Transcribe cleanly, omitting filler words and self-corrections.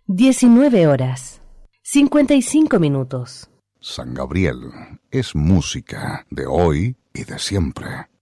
19 horas, 55 minutos. San Gabriel es música de hoy y de siempre.